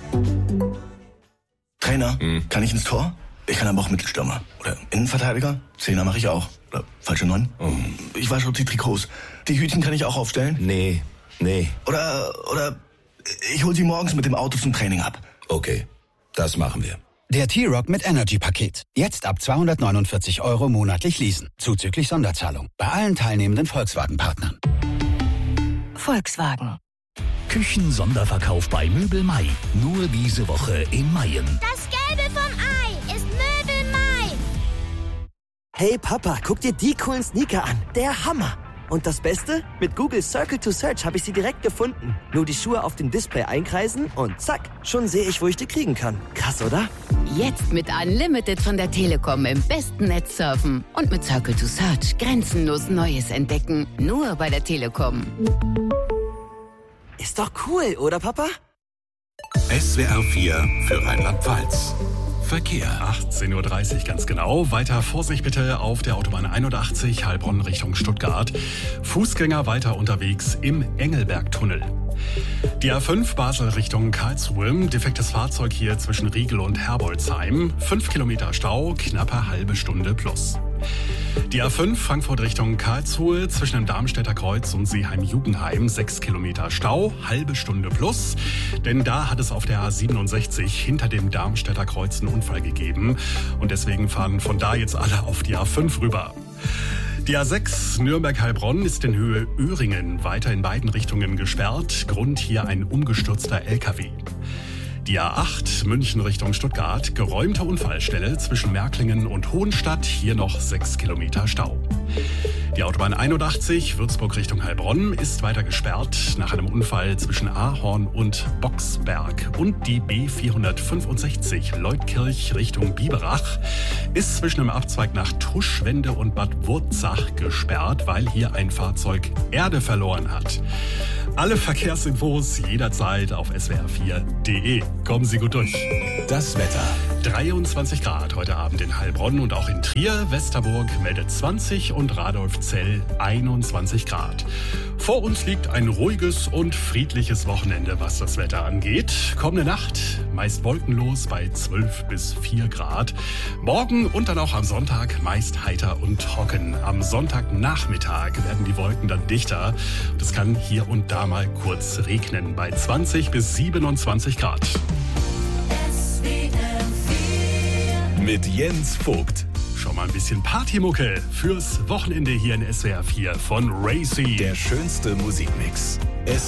Trainer, kann ich ins Tor? Ich kann aber auch Mittelstürmer. Oder Innenverteidiger? Zehner mache ich auch. Oder falsche 9? Ich wasche auch die Trikots. Die Hütchen kann ich auch aufstellen? Nee. Oder ich hol sie morgens mit dem Auto zum Training ab. Okay, das machen wir. Der T-Roc mit Energy-Paket. Jetzt ab 249 € monatlich leasen. Zuzüglich Sonderzahlung. Bei allen teilnehmenden Volkswagen-Partnern. Volkswagen. Küchen-Sonderverkauf bei Möbel Mai. Nur diese Woche in Mayen. Das Gelbe vom Ei ist Möbel Mai. Hey Papa, guck dir die coolen Sneaker an. Der Hammer. Und das Beste? Mit Google Circle to Search habe ich sie direkt gefunden. Nur die Schuhe auf dem Display einkreisen und zack, schon sehe ich, wo ich die kriegen kann. Krass, oder? Jetzt mit Unlimited von der Telekom im besten Netz surfen. Und mit Circle to Search grenzenlos Neues entdecken. Nur bei der Telekom. Ist doch cool, oder Papa? SWR 4 für Rheinland-Pfalz. Verkehr. 18:30 Uhr ganz genau. Weiter Vorsicht bitte auf der Autobahn 81 Heilbronn Richtung Stuttgart. Fußgänger weiter unterwegs im Engelbergtunnel. Die A5 Basel Richtung Karlsruhe. Defektes Fahrzeug hier zwischen Riegel und Herbolzheim. 5 Kilometer Stau, knappe halbe Stunde plus. Die A5 Frankfurt Richtung Karlsruhe zwischen dem Darmstädter Kreuz und Seeheim-Jugendheim 6 Kilometer Stau, halbe Stunde plus. Denn da hat es auf der A67 hinter dem Darmstädter Kreuz einen Unfall gegeben. Und deswegen fahren von da jetzt alle auf die A5 rüber. Die A6 Nürnberg-Heilbronn ist in Höhe Öhringen weiter in beiden Richtungen gesperrt. Grund hier ein umgestürzter LKW. Die A8 München Richtung Stuttgart, geräumte Unfallstelle zwischen Märklingen und Hohenstadt, hier noch 6 Kilometer Stau. Die Autobahn 81 Würzburg Richtung Heilbronn ist weiter gesperrt nach einem Unfall zwischen Ahorn und Boxberg. Und die B465 Leutkirch Richtung Biberach ist zwischen dem Abzweig nach Tuschwende und Bad Wurzach gesperrt, weil hier ein Fahrzeug Erde verloren hat. Alle Verkehrsinfos jederzeit auf swr4.de. Kommen Sie gut durch. Das Wetter. 23 Grad heute Abend in Heilbronn und auch in Trier. Westerburg meldet 20 und Radolfzell 21 Grad. Vor uns liegt ein ruhiges und friedliches Wochenende, was das Wetter angeht. Kommende Nacht meist wolkenlos bei 12 bis 4 Grad. Morgen und dann auch am Sonntag meist heiter und trocken. Am Sonntagnachmittag werden die Wolken dann dichter. Es kann hier und da mal kurz regnen bei 20 bis 27 Grad. Mit Jens Vogt. Schon mal ein bisschen Partymucke fürs Wochenende hier in SWR 4 von Racy. Der schönste Musikmix.